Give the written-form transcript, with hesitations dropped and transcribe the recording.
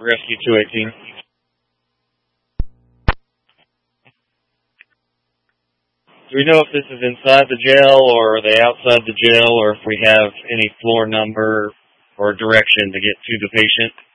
Rescue 218. Do we know if this is inside the jail or are they outside the jail, or if we have any floor number or direction to get to the patient?